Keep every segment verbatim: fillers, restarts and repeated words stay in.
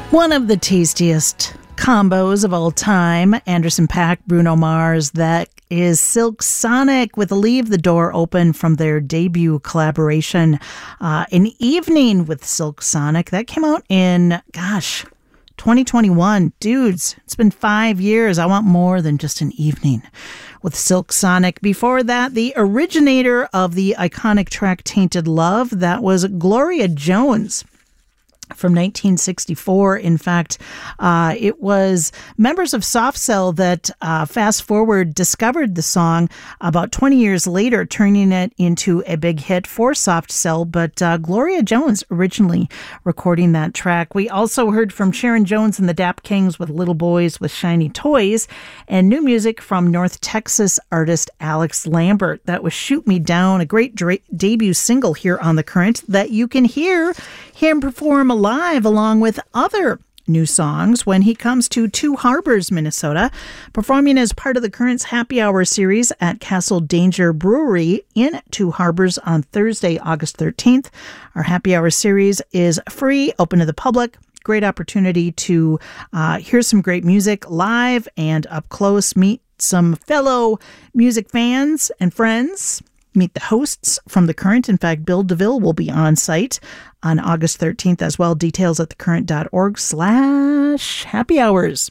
One of the tastiest combos of all time, Anderson .Paak, Bruno Mars, that is Silk Sonic with Leave the Door Open from their debut collaboration, uh, An Evening with Silk Sonic. That came out in, gosh, twenty twenty-one. Dudes, it's been five years. I want more than just an evening with Silk Sonic. Before that, the originator of the iconic track Tainted Love, that was Gloria Jones. From nineteen sixty-four, in fact, uh, it was members of Soft Cell that, uh, fast forward, discovered the song about twenty years later, turning it into a big hit for Soft Cell. But uh, Gloria Jones originally recording that track. We also heard from Sharon Jones and the Dap Kings with Little Boys with Shiny Toys, and new music from North Texas artist Alex Lambert. That was Shoot Me Down, a great dra- debut single here on The Current that you can hear him perform live along with other new songs when he comes to Two Harbors, Minnesota, performing as part of the Current's Happy Hour series at Castle Danger Brewery in Two Harbors on Thursday, August thirteenth. Our Happy Hour series is free, open to the public. Great opportunity to uh, hear some great music live and up close, meet some fellow music fans and friends. Meet the hosts from The Current. In fact, Bill DeVille will be on site on August thirteenth as well. Details at thecurrent.org slash happy hours.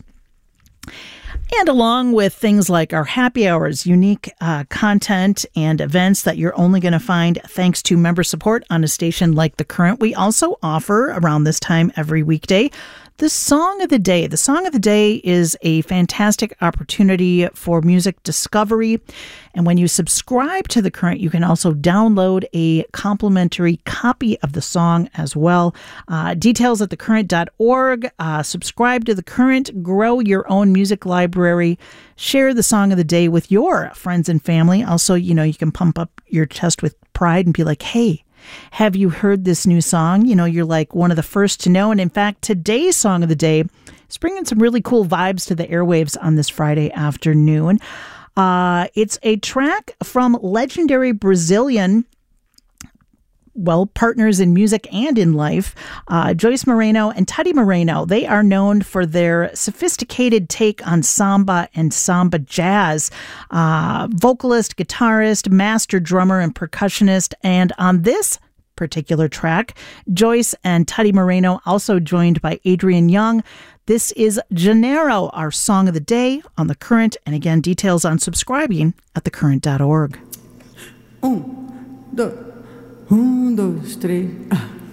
And along with things like our happy hours, unique uh, content and events that you're only going to find thanks to member support on a station like The Current, we also offer around this time every weekday the Song of the Day. The Song of the Day is a fantastic opportunity for music discovery. And when you subscribe to The Current, you can also download a complimentary copy of the song as well. Uh, details at thecurrent dot org. Uh, subscribe to The Current. Grow your own music library. Share the Song of the Day with your friends and family. Also, you know, you can pump up your chest with pride and be like, hey, have you heard this new song? You know, you're like one of the first to know. And in fact, today's Song of the Day is bringing some really cool vibes to the airwaves on this Friday afternoon. Uh, it's a track from legendary Brazilian, well, partners in music and in life, uh, Joyce Moreno and Teddy Moreno. They are known for their sophisticated take on samba and samba jazz. Uh, vocalist, guitarist, master drummer, and percussionist. And on this particular track, Joyce and Teddy Moreno, also joined by Adrian Young. This is Janeiro, our Song of the Day on The Current. And again, details on subscribing at thecurrent dot org. Um, dois. Um, dois, três. Ah.